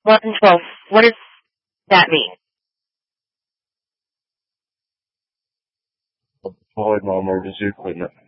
112. What does that mean? Deployed my emergency equipment.